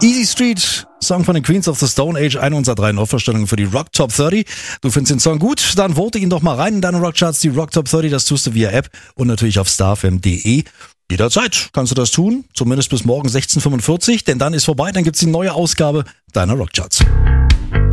Easy Street, Song von den Queens of the Stone Age, eine unserer 3 Neuvorstellungen für die Rock Top 30. Du findest den Song gut, dann vote ihn doch mal rein in deine Rockcharts, die Rock Top 30, das tust du via App und natürlich auf starfm.de. Jederzeit kannst du das tun, zumindest bis morgen 16:45 Uhr, denn dann ist vorbei, dann gibt's die neue Ausgabe deiner Rockcharts.